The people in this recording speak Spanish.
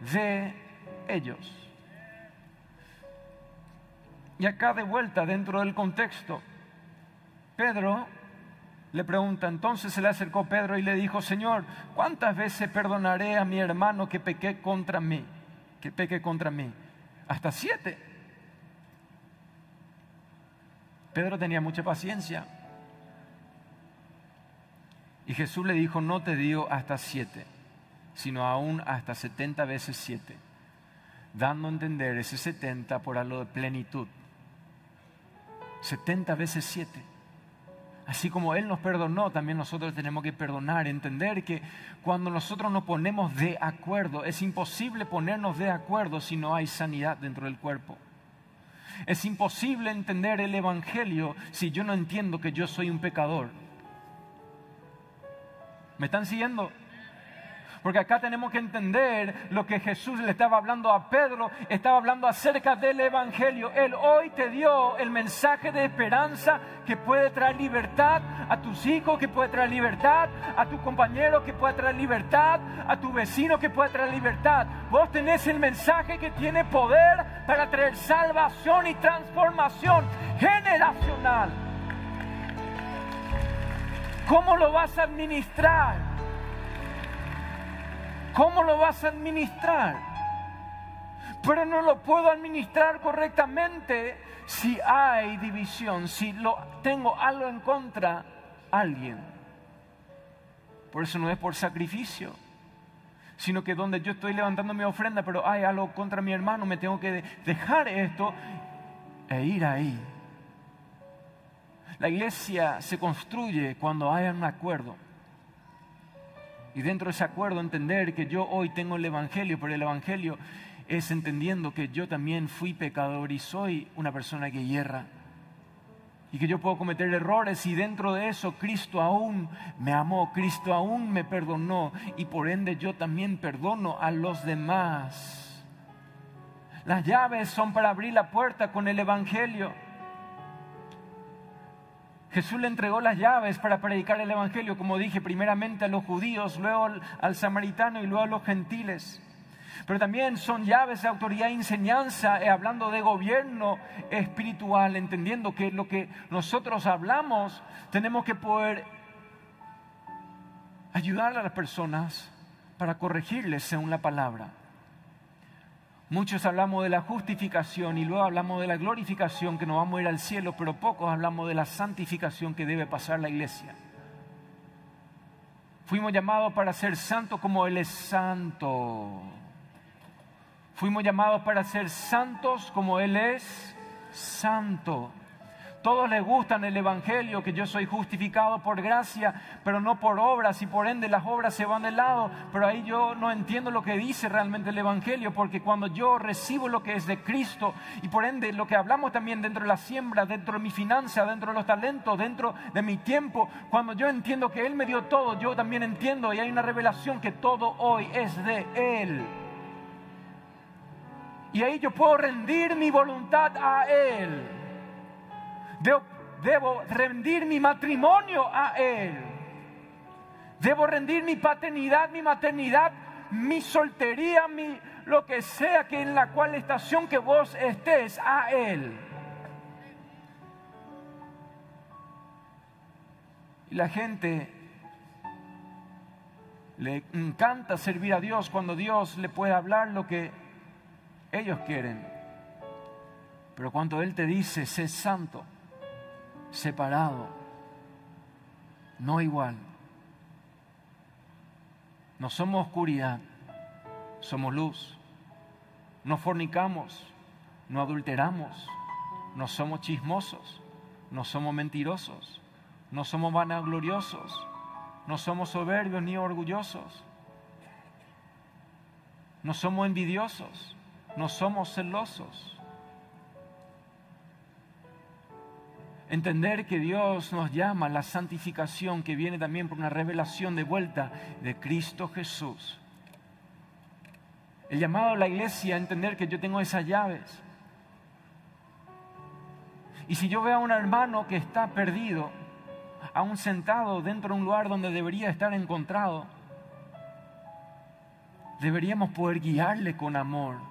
de ellos. Y acá de vuelta, dentro del contexto, Pedro le pregunta, entonces se le acercó Pedro y le dijo, Señor, ¿cuántas veces perdonaré a mi hermano que peque contra mí? ¿Hasta 7? Pedro tenía mucha paciencia. Y Jesús le dijo, no te digo hasta 7, sino aún hasta 70 veces 7. Dando a entender ese 70 por algo de plenitud. 70 veces 7. Así como Él nos perdonó, también nosotros tenemos que perdonar. Entender que cuando nosotros nos ponemos de acuerdo, es imposible ponernos de acuerdo si no hay sanidad dentro del cuerpo. Es imposible entender el Evangelio si yo no entiendo que yo soy un pecador. ¿Me están siguiendo? Porque acá tenemos que entender lo que Jesús le estaba hablando a Pedro, estaba hablando acerca del Evangelio. Él hoy te dio el mensaje de esperanza que puede traer libertad a tus hijos, que puede traer libertad a tu compañero, que puede traer libertad a tu vecino, que puede traer libertad. Vos tenés el mensaje que tiene poder para traer salvación y transformación generacional. ¿Cómo lo vas a administrar? ¿Cómo lo vas a administrar? Pero no lo puedo administrar correctamente si hay división, si tengo algo en contra de alguien. Por eso no es por sacrificio, sino que donde yo estoy levantando mi ofrenda, pero hay algo contra mi hermano, me tengo que dejar esto e ir ahí. La iglesia se construye cuando hay un acuerdo. Y dentro de ese acuerdo entender que yo hoy tengo el Evangelio, pero el Evangelio es entendiendo que yo también fui pecador y soy una persona que hierra. Y que yo puedo cometer errores y dentro de eso Cristo aún me amó, Cristo aún me perdonó y por ende yo también perdono a los demás. Las llaves son para abrir la puerta con el Evangelio. Jesús le entregó las llaves para predicar el Evangelio, como dije, primeramente a los judíos, luego al samaritano y luego a los gentiles. Pero también son llaves de autoridad y enseñanza, hablando de gobierno espiritual, entendiendo que lo que nosotros hablamos tenemos que poder ayudar a las personas para corregirles según la palabra. Muchos hablamos de la justificación y luego hablamos de la glorificación, que nos vamos a ir al cielo, pero pocos hablamos de la santificación que debe pasar la iglesia. Fuimos llamados para ser santos como Él es santo. Fuimos llamados para ser santos como Él es santo. Todos les gustan el Evangelio, que yo soy justificado por gracia, pero no por obras, y por ende las obras se van de lado. Pero ahí yo no entiendo lo que dice realmente el Evangelio, porque cuando yo recibo lo que es de Cristo, y por ende lo que hablamos también dentro de la siembra, dentro de mi finanza, dentro de los talentos, dentro de mi tiempo, cuando yo entiendo que Él me dio todo, yo también entiendo, y hay una revelación que todo hoy es de Él. Y ahí yo puedo rendir mi voluntad a Él. Debo rendir mi matrimonio a Él. Debo rendir mi paternidad, mi maternidad, mi soltería, lo que sea que en la cual estación que vos estés a Él. Y la gente le encanta servir a Dios cuando Dios le puede hablar lo que ellos quieren. Pero cuando Él te dice, sé santo, separado, no igual. No somos oscuridad, somos luz. No fornicamos, no adulteramos, no somos chismosos, no somos mentirosos, no somos vanagloriosos, no somos soberbios ni orgullosos, no somos envidiosos, no somos celosos. Entender que Dios nos llama a la santificación, que viene también por una revelación de vuelta de Cristo Jesús. El llamado a la iglesia a entender que yo tengo esas llaves. Y si yo veo a un hermano que está perdido, aún sentado dentro de un lugar donde debería estar encontrado, deberíamos poder guiarle con amor.